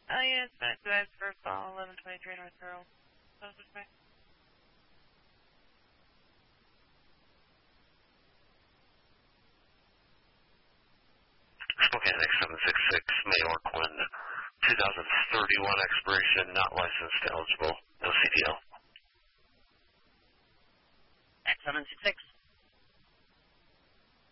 Oh, yeah, it's back to that for call 1123 North Girl. Spokane X766, Mayor Quinn, 2031 expiration, not licensed, eligible, no CDL. X766,